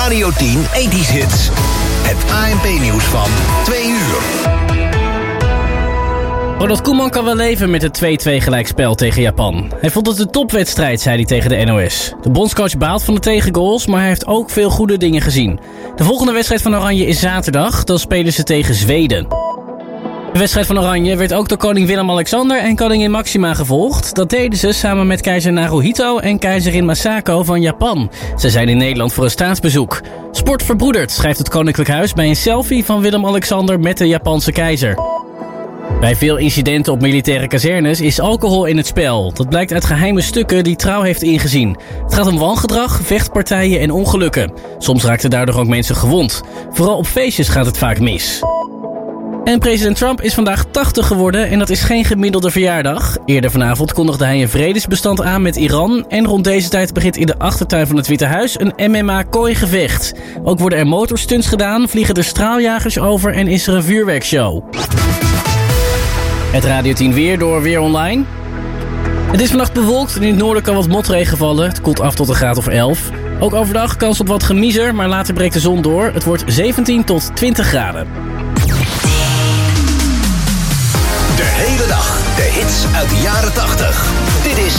Radio 10 80's Hits. Het ANP-nieuws van 2 uur. Ronald Koeman kan wel leven met het 2-2 gelijkspel tegen Japan. Hij vond het een topwedstrijd, zei hij tegen de NOS. De bondscoach baalt van de tegengoals, maar hij heeft ook veel goede dingen gezien. De volgende wedstrijd van Oranje is zaterdag. Dan spelen ze tegen Zweden. De wedstrijd van Oranje werd ook door koning Willem-Alexander en koningin Maxima gevolgd. Dat deden ze samen met keizer Naruhito en keizerin Masako van Japan. Ze zijn in Nederland voor een staatsbezoek. Sport verbroedert, schrijft het Koninklijk Huis bij een selfie van Willem-Alexander met de Japanse keizer. Bij veel incidenten op militaire kazernes is alcohol in het spel. Dat blijkt uit geheime stukken die Trouw heeft ingezien. Het gaat om wangedrag, vechtpartijen en ongelukken. Soms raakten daardoor ook mensen gewond. Vooral op feestjes gaat het vaak mis. En president Trump is vandaag 80 geworden en dat is geen gemiddelde verjaardag. Eerder vanavond kondigde hij een vredesbestand aan met Iran. En rond deze tijd begint in de achtertuin van het Witte Huis een MMA-kooigevecht. Ook worden er motorstunts gedaan, vliegen er straaljagers over en is er een vuurwerkshow. Het Radio 10 weer door Weer Online. Het is vannacht bewolkt en in het noorden kan wat motregen vallen. Het koelt af tot een graad of 11. Ook overdag kans op wat gemiezer, maar later breekt de zon door. Het wordt 17 tot 20 graden. De hele dag de hits uit de jaren 80. Dit is